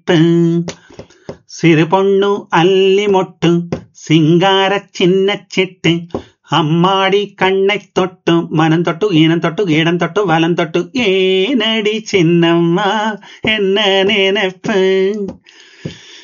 நினைப்பு. சிறு பொண்ணு அல்லி மொட்டு சிங்கார சின்ன சிட்டு அம்மாடி கண்ணை தொட்டு மனம் தொட்டு ஈனம் தொட்டு இடம் தொட்டு வலம் தொட்டு ஏனடி சின்னம்மா என்ன நினைப்பு.